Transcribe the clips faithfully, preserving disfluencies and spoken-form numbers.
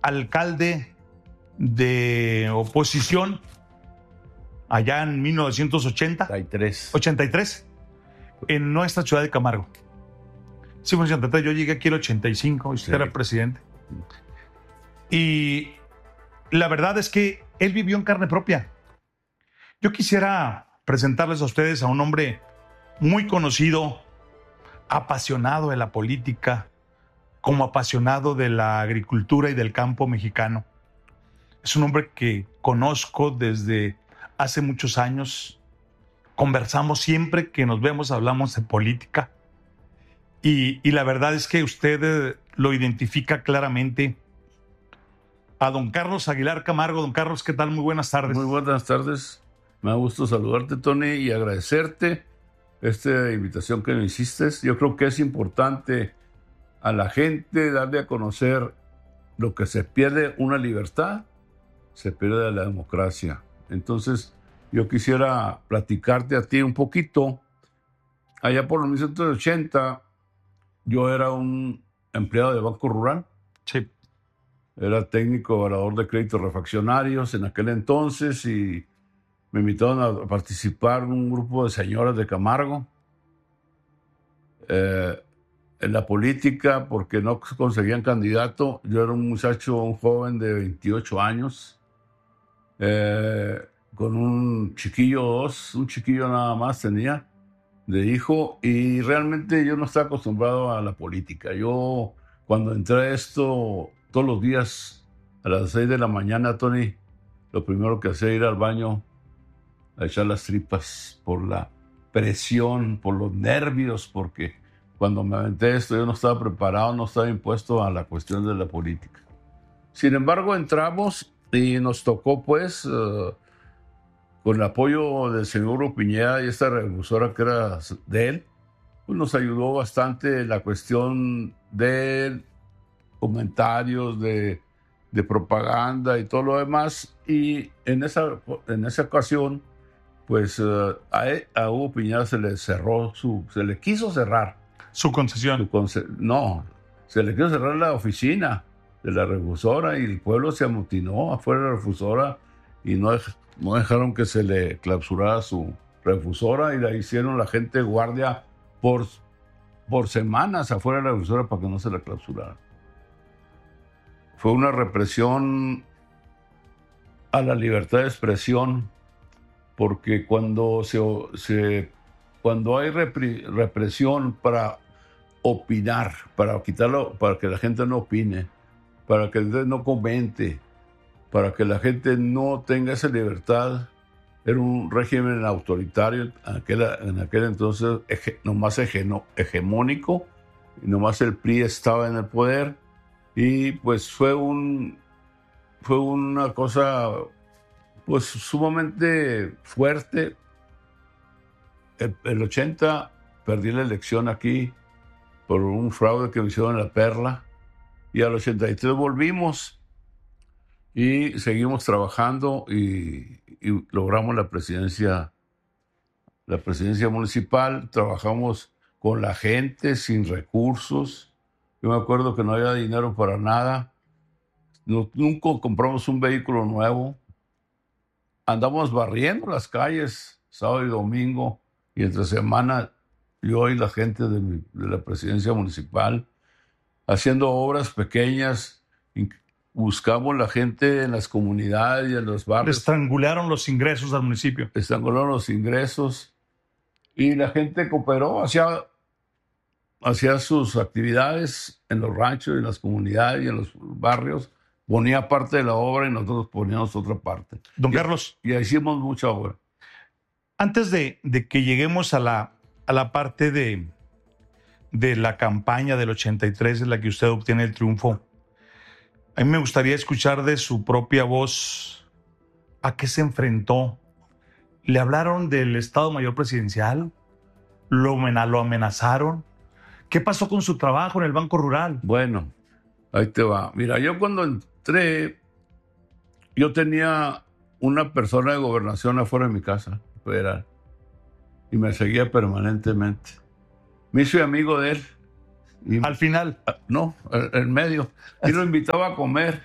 alcalde de oposición allá en mil novecientos ochenta, ochenta y tres, en nuestra ciudad de Camargo. Sí, fue en ochenta y tres, yo llegué aquí en el ochenta y cinco y usted sí era presidente. Y la verdad es que él vivió en carne propia. Yo quisiera presentarles a ustedes a un hombre muy conocido, apasionado de la política, como apasionado de la agricultura y del campo mexicano. Es un hombre que conozco desde hace muchos años. Conversamos siempre que nos vemos, hablamos de política. Y, y la verdad es que usted lo identifica claramente a don Carlos Aguilar Camargo. Don Carlos, ¿qué tal? Muy buenas tardes. Muy buenas tardes. Me da gusto saludarte, Tony, y agradecerte esta invitación que me hiciste. Yo creo que es importante a la gente darle a conocer lo que se pierde una libertad, se pierde la democracia. Entonces, yo quisiera platicarte a ti un poquito. Allá por los mil novecientos ochenta, yo era un empleado del Banco Rural. Sí. Era técnico evaluador de créditos refaccionarios en aquel entonces y me invitaron a participar en un grupo de señoras de Camargo eh, en la política porque no conseguían candidato. Yo era un muchacho, un joven de veintiocho años, eh, con un chiquillo dos, un chiquillo nada más tenía de hijo, y realmente yo no estaba acostumbrado a la política. Yo cuando entré a esto, todos los días a las seis de la mañana, Tony, lo primero que hacía era ir al baño a echar las tripas por la presión, por los nervios, porque cuando me aventé esto yo no estaba preparado, no estaba impuesto a la cuestión de la política. Sin embargo, entramos y nos tocó pues, uh, con el apoyo del señor Piñeda y esta revulsora que era de él, pues nos ayudó bastante la cuestión de comentarios, de, de propaganda y todo lo demás. Y en esa, en esa ocasión, pues uh, a, a Hugo Piñeda se le cerró su, se le quiso cerrar. Su concesión. Su conce- no, se le quiso cerrar la oficina de la refusora y el pueblo se amotinó afuera de la refusora y no, dej- no dejaron que se le clausurara su refusora y la hicieron la gente guardia por, por semanas afuera de la refusora para que no se la clausurara. Fue una represión a la libertad de expresión, porque cuando, se, se, cuando hay repri, represión para opinar, para quitarlo, para que la gente no opine, para que la gente no comente, para que la gente no tenga esa libertad, era un régimen autoritario en aquel, en aquel entonces, ege, nomás hegeno, hegemónico, y nomás el P R I estaba en el poder, y pues fue, un, fue una cosa pues sumamente fuerte. El, el ochenta perdí la elección aquí por un fraude que me hicieron en La Perla, y al ochenta y tres volvimos y seguimos trabajando y, y logramos la presidencia, la presidencia municipal. Trabajamos con la gente sin recursos. Yo me acuerdo que no había dinero para nada. No, nunca compramos un vehículo nuevo. Andamos barriendo las calles sábado y domingo, y entre semana yo y la gente de, mi, de la presidencia municipal haciendo obras pequeñas. Buscamos la gente en las comunidades y en los barrios. Estrangularon los ingresos al municipio. Estrangularon los ingresos y la gente cooperó, hacía, hacía sus actividades en los ranchos, en las comunidades y en los barrios. Ponía parte de la obra y nosotros poníamos otra parte. Don y, Carlos. Y hicimos mucha obra. Antes de, de que lleguemos a la, a la parte de, de la campaña del ochenta y tres en la que usted obtiene el triunfo, a mí me gustaría escuchar de su propia voz a qué se enfrentó. ¿Le hablaron del Estado Mayor Presidencial? ¿Lo, lo amenazaron? ¿Qué pasó con su trabajo en el Banco Rural? Bueno, ahí te va. Mira, yo cuando entré, yo tenía una persona de gobernación afuera de mi casa, federal, y me seguía permanentemente. Me hice amigo de él. Y, ¿al final? No, en medio. Y lo invitaba a comer.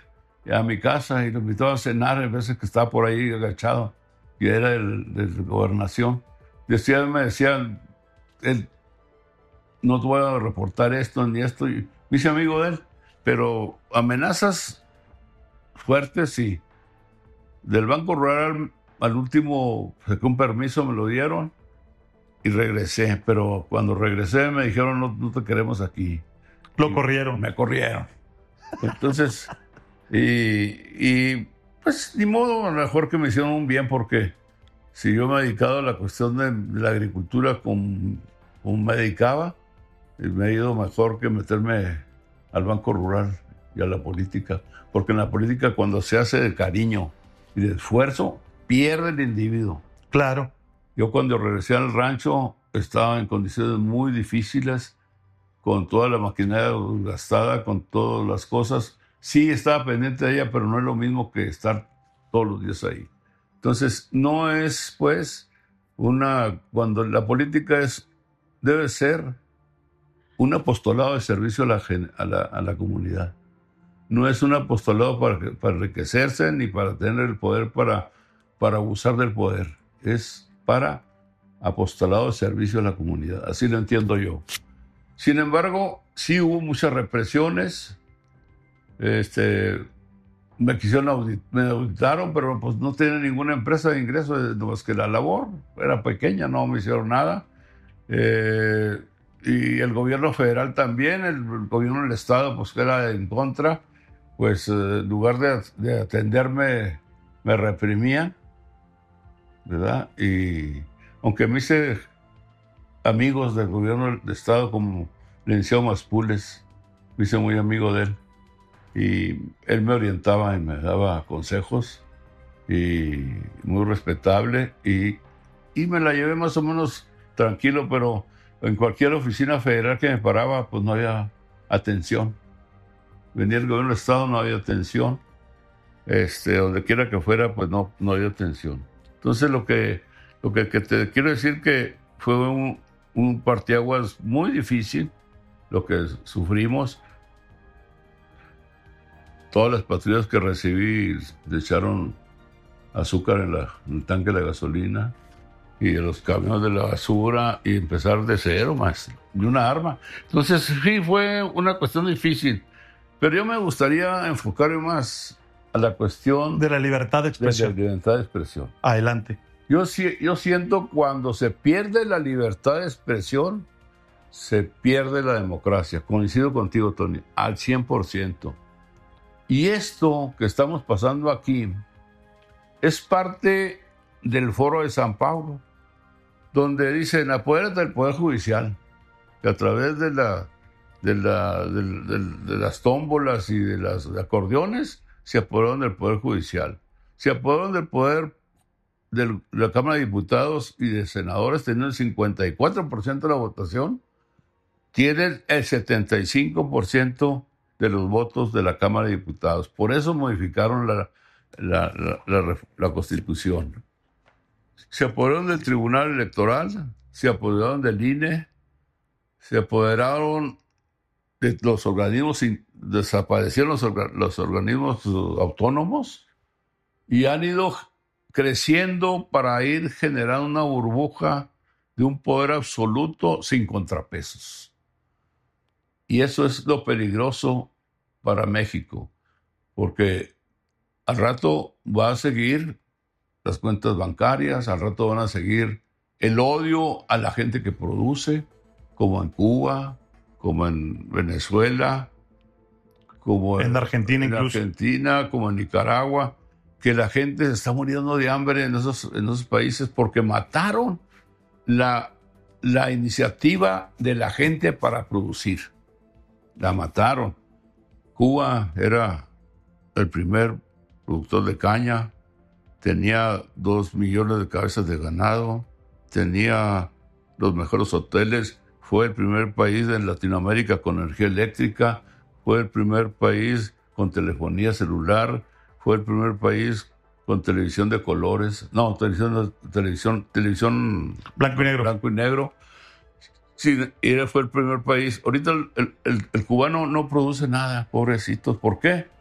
a mi casa y lo invitaba a cenar, a veces que estaba por ahí agachado, y era el de gobernación. Decía, me decían, él, no te voy a reportar esto ni esto, y me hice amigo de él, pero amenazas fuertes sí. Del Banco Rural al último, saqué un permiso, me lo dieron y regresé, pero cuando regresé me dijeron, no, no te queremos aquí. Lo y corrieron. Me corrieron. Entonces, y, y pues ni modo, a lo mejor que me hicieron un bien, porque si yo me he dedicado a la cuestión de, de la agricultura como, como me dedicaba, me ha ido mejor que meterme al Banco Rural y a la política, porque en la política cuando se hace de cariño y de esfuerzo, pierde el individuo. Claro. Yo cuando regresé al rancho estaba en condiciones muy difíciles, con toda la maquinaria gastada, con todas las cosas. Sí estaba pendiente de ella, pero no es lo mismo que estar todos los días ahí. Entonces, no es, pues, una... Cuando la política es, debe ser un apostolado de servicio a la, a la, a la comunidad. No es un apostolado para, para enriquecerse ni para tener el poder para, para abusar del poder. Es para apostolado de servicio a la comunidad. Así lo entiendo yo. Sin embargo, sí hubo muchas represiones. Este, me quisieron audit, me auditaron, pero pues no tenía ninguna empresa de ingresos, más que la labor. Era pequeña, no me hicieron nada. Eh, y el gobierno federal también, el, el gobierno del estado, pues que era en contra, pues eh, en lugar de, de atenderme, me reprimían, ¿verdad? Y aunque me hice amigos del gobierno del estado, como el licenciado Maspules, me hice muy amigo de él, y él me orientaba y me daba consejos, y muy respetable, y, y me la llevé más o menos tranquilo, pero en cualquier oficina federal que me paraba, pues no había atención. Venía el gobierno del estado, no había atención. Este, donde quiera que fuera, pues no, no había atención. Entonces lo que, lo que, que te quiero decir que fue un, un parteaguas muy difícil, lo que sufrimos. Todas las patrullas que recibí le echaron azúcar en, la, en el tanque de la gasolina, y de los camiones de la basura, y empezar de cero, más de una arma. Entonces sí, fue una cuestión difícil, pero yo me gustaría enfocarme más a la cuestión de la libertad de expresión. De la libertad de expresión. Adelante. Yo, yo siento cuando se pierde la libertad de expresión, se pierde la democracia. Coincido contigo, Tony, al cien por ciento. Y esto que estamos pasando aquí es parte del Foro de San Pablo, donde dicen, apodérate del Poder Judicial, que a través de, la, de, la, de, de, de las tómbolas y de los acordeones se apoderaron del Poder Judicial. Se apoderaron del poder de la Cámara de Diputados y de Senadores, teniendo el cincuenta y cuatro por ciento de la votación, tienen el setenta y cinco por ciento de los votos de la Cámara de Diputados. Por eso modificaron la, la, la, la, la Constitución. Se apoderaron del Tribunal Electoral, se apoderaron del I N E, se apoderaron de los organismos, desaparecieron los, orga, los organismos autónomos y han ido creciendo para ir generando una burbuja de un poder absoluto sin contrapesos. Y eso es lo peligroso para México, porque al rato va a seguir las cuentas bancarias, al rato van a seguir el odio a la gente que produce, como en Cuba, como en Venezuela, como en, en Argentina en incluso. Argentina, como en Nicaragua, que la gente se está muriendo de hambre en esos, en esos países porque mataron la, la iniciativa de la gente para producir. La mataron. Cuba era el primer productor de caña, tenía dos millones de cabezas de ganado, tenía los mejores hoteles, fue el primer país en Latinoamérica con energía eléctrica, fue el primer país con telefonía celular, fue el primer país con televisión de colores, no, televisión, televisión, televisión blanco y negro. Blanco y negro. Sí, era, fue el primer país. Ahorita el, el, el cubano no produce nada, pobrecitos. ¿Por qué?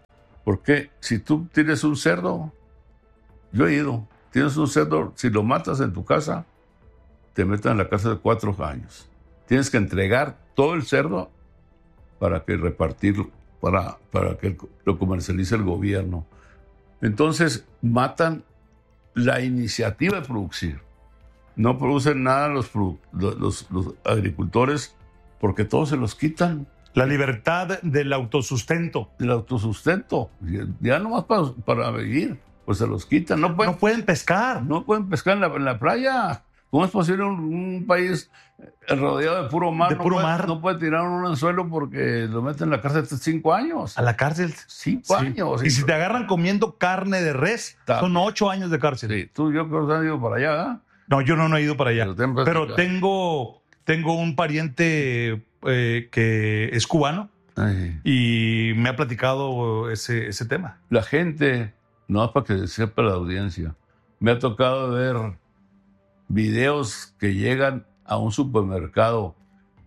Porque si tú tienes un cerdo, yo he ido, tienes un cerdo, si lo matas en tu casa, te meten en la cárcel de cuatro años. Tienes que entregar todo el cerdo para que repartirlo, para, para que lo comercialice el gobierno. Entonces, matan la iniciativa de producir. No producen nada los, los, los agricultores porque todos se los quitan. La libertad del autosustento. El autosustento. Ya nomás para, para vivir, pues se los quitan. No pueden, no pueden pescar. No pueden pescar en la, en la playa. ¿Cómo es posible un, un país rodeado de puro mar? De puro no puede, mar. No puede tirar un anzuelo porque lo meten en la cárcel hasta cinco años. ¿A la cárcel? Cinco sí. años. Y si te agarran comiendo carne de res, Está. son ocho años de cárcel. Sí, tú, yo creo que has ido para allá, ¿verdad? No, yo no, no he ido para allá. Pero, Pero tengo, tengo un pariente eh, que es cubano. Ay. Y me ha platicado ese, ese tema. La gente, no es para que sepa la audiencia, me ha tocado ver videos que llegan a un supermercado,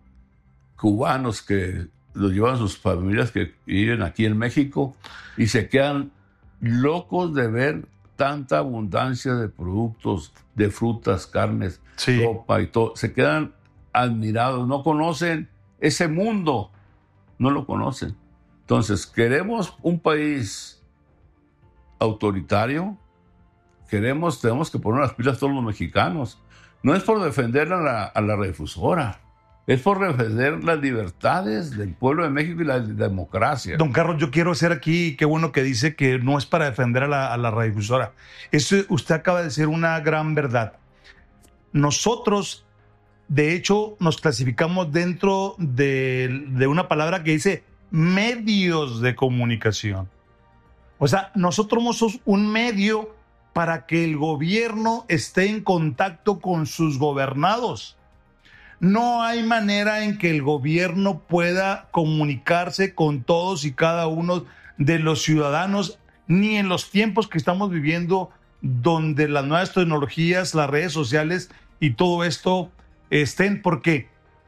cubanos que los llevan sus familias que viven aquí en México y se quedan locos de ver tanta abundancia de productos, de frutas, carnes, sí. ropa y todo. Se quedan admirados, no conocen ese mundo, no lo conocen. Entonces, queremos un país autoritario, queremos, tenemos que poner las pilas todos los mexicanos. No es por defender a la, a la radiodifusora, es por defender las libertades del pueblo de México y la democracia. Don Carlos, yo quiero hacer aquí, qué bueno que dice que no es para defender a la, a la radiodifusora. Eso usted acaba de decir una gran verdad. Nosotros, de hecho, nos clasificamos dentro de, de una palabra que dice medios de comunicación. O sea, nosotros somos un medio para que el gobierno esté en contacto con sus gobernados. No hay manera en que el gobierno pueda comunicarse con todos y cada uno de los ciudadanos, ni en los tiempos que estamos viviendo, donde las nuevas tecnologías, las redes sociales y todo esto estén, porque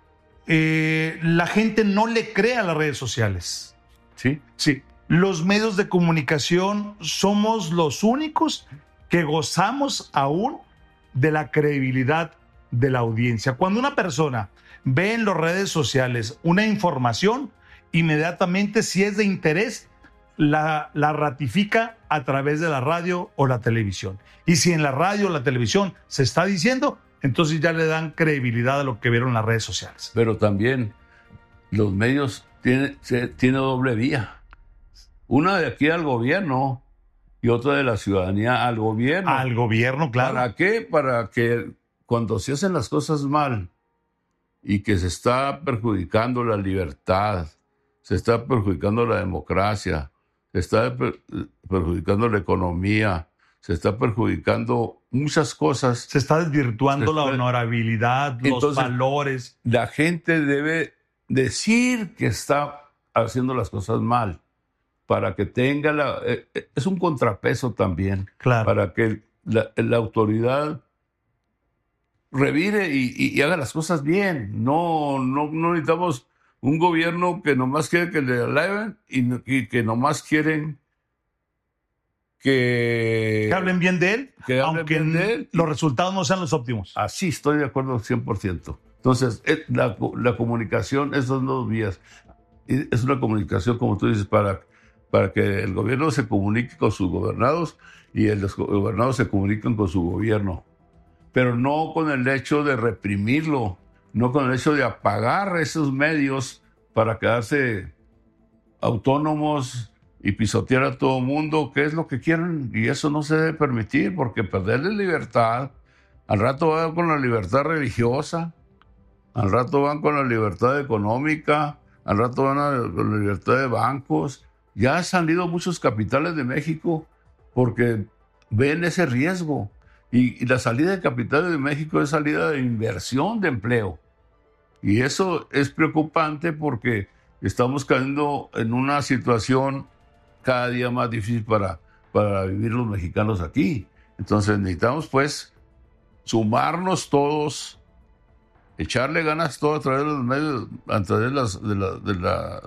eh, la gente no le cree a las redes sociales. Sí, sí. Los medios de comunicación somos los únicos que gozamos aún de la credibilidad de la audiencia. Cuando una persona ve en las redes sociales una información, inmediatamente, si es de interés, la, la ratifica a través de la radio o la televisión. Y si en la radio o la televisión se está diciendo, entonces ya le dan credibilidad a lo que vieron en las redes sociales. Pero también los medios tienen tiene doble vía. Una de aquí al gobierno y otra de la ciudadanía al gobierno. Al gobierno, claro. ¿Para qué? Para que cuando se hacen las cosas mal y que se está perjudicando la libertad, se está perjudicando la democracia, se está per- perjudicando la economía, se está perjudicando muchas cosas. Se está desvirtuando se está... la honorabilidad, Entonces, los valores. La gente debe decir que está haciendo las cosas mal para que tenga la... Eh, es un contrapeso también. Claro. Para que la, la autoridad revire y, y, y haga las cosas bien. No, no, no necesitamos un gobierno que nomás quiere que le alaben y, y que nomás quieren que... Que hablen bien de él, que hablen aunque bien de él. los resultados no sean los óptimos. Así estoy de acuerdo cien por ciento. Entonces, la, la comunicación, esas dos vías, es una comunicación, como tú dices, para, para que el gobierno se comunique con sus gobernados y los gobernados se comuniquen con su gobierno. Pero no con el hecho de reprimirlo, no con el hecho de apagar esos medios para quedarse autónomos y pisotear a todo mundo, que es lo que quieren, y eso no se debe permitir, porque perderle libertad, al rato van con la libertad religiosa, al rato van con la libertad económica, al rato van a, con la libertad de bancos. Ya han salido muchos capitales de México porque ven ese riesgo. Y, y la salida de capitales de México es salida de inversión de empleo. Y eso es preocupante porque estamos cayendo en una situación cada día más difícil para, para vivir los mexicanos aquí. Entonces necesitamos pues sumarnos todos, echarle ganas todo a través de los medios, a través de, las, de, la, de, la,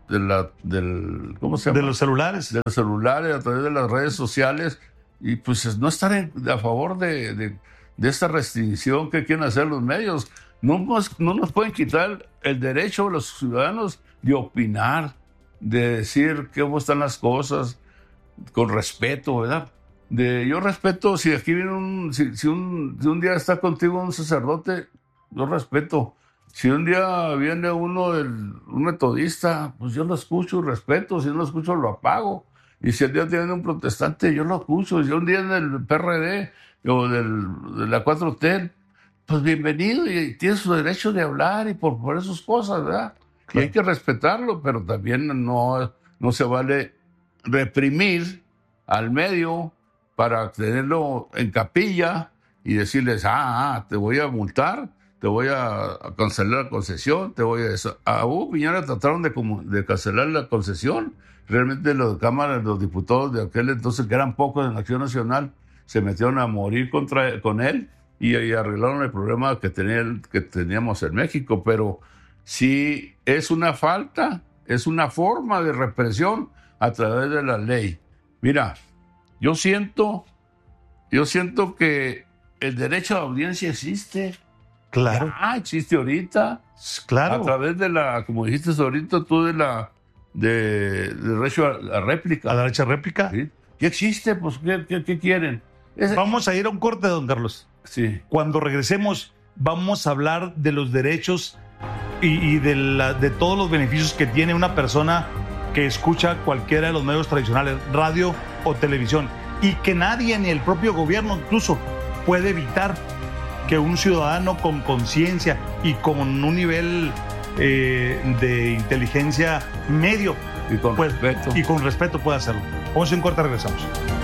de la, del, ¿cómo se llama? De los celulares. De los celulares, a través de las redes sociales, y pues no estar en, a favor de, de, de esta restricción que quieren hacer los medios. No nos, no nos pueden quitar el derecho a los ciudadanos de opinar, de decir cómo están las cosas, con respeto, ¿verdad? De, yo respeto, si aquí viene un, si, si, un, si un día está contigo un sacerdote, yo respeto. Si un día viene uno, del, un metodista, pues yo lo escucho y respeto. Si no lo escucho, lo apago. Y si el día viene un protestante, yo lo escucho. Si un día en el P R D o del, de la cuatro T, pues bienvenido y tiene su derecho de hablar y por, por esas cosas, ¿verdad? Claro. Y hay que respetarlo, pero también no, no se vale reprimir al medio para tenerlo en capilla y decirles, ah, ah te voy a multar, te voy a cancelar la concesión, te voy a eso. A Hugo Piñera trataron de, de cancelar la concesión. Realmente los cámaras, los diputados de aquel entonces, que eran pocos en Acción Nacional, se metieron a morir contra, con él y, y arreglaron el problema que, tenía, que teníamos en México. Pero sí es una falta, es una forma de represión a través de la ley. Mira, yo siento, yo siento que el derecho a la audiencia existe. Claro. Ah, existe ahorita. Claro. A través de la, como dijiste ahorita, tú de la, de, de derecho a la réplica. A la derecha réplica. ¿Sí? ¿Qué existe? Pues, ¿qué, qué, qué quieren? Es... Vamos a ir a un corte, don Carlos. Sí. Cuando regresemos, vamos a hablar de los derechos y, y de, la, de todos los beneficios que tiene una persona que escucha cualquiera de los medios tradicionales, radio o televisión, y que nadie, ni el propio gobierno incluso, puede evitar que un ciudadano con conciencia y con un nivel eh, de inteligencia medio y con, pues, respeto. y con respeto pueda hacerlo. Vamos a un corte, regresamos.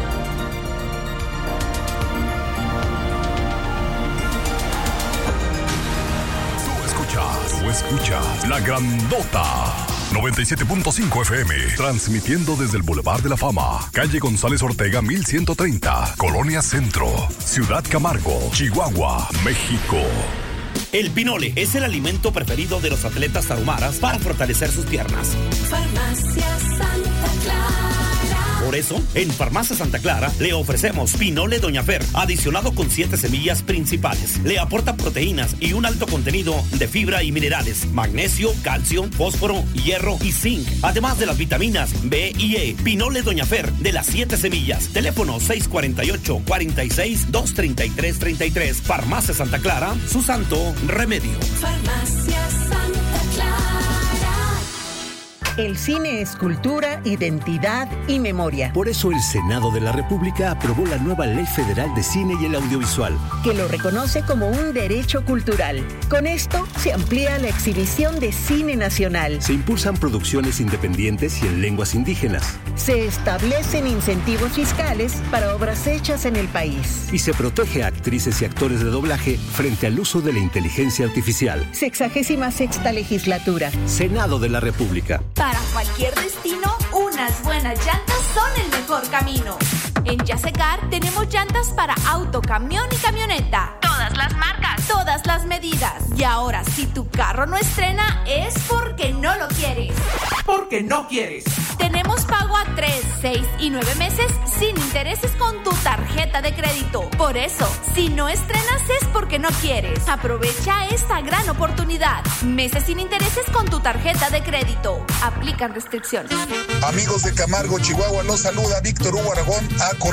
Tú escuchas, tú escuchas La Grandota noventa y siete punto cinco F M, transmitiendo desde el Boulevard de la Fama, calle González Ortega mil ciento treinta, Colonia Centro, Ciudad Camargo, Chihuahua, México. El pinole es el alimento preferido de los atletas tarahumaras para fortalecer sus piernas. Farmacia Santa Clara. Por eso, en Farmacia Santa Clara le ofrecemos Pinole Doña Fer, adicionado con siete semillas principales. Le aporta proteínas y un alto contenido de fibra y minerales, magnesio, calcio, fósforo, hierro y zinc, además de las vitaminas B y E. Pinole Doña Fer de las siete semillas. Teléfono seis cuatro ocho, cuatro seis, dos tres tres tres tres. Farmacia Santa Clara, su santo remedio. Farmacia Santa Clara. El cine es cultura, identidad y memoria. Por eso el Senado de la República aprobó la nueva Ley Federal de Cine y el Audiovisual, que lo reconoce como un derecho cultural. Con esto se amplía la exhibición de cine nacional. Se impulsan producciones independientes y en lenguas indígenas. Se establecen incentivos fiscales para obras hechas en el país. Y se protege a actrices y actores de doblaje frente al uso de la inteligencia artificial. Sexagésima sexta legislatura. Senado de la República. Para cualquier destino, unas buenas llantas son el mejor camino. En Yasecar tenemos llantas para auto, camión y camioneta. Todas las marcas, todas las medidas. Y ahora, si tu carro no estrena, es porque no lo quieres. Porque no quieres. Tenemos pago a tres, seis y nueve meses sin intereses con tu tarjeta de crédito. Por eso, si no estrenas es porque no quieres. Aprovecha esta gran oportunidad. Meses sin intereses con tu tarjeta de crédito. Aplican restricciones. Amigos de Camargo, Chihuahua, los saluda Víctor Hugo Aragón. A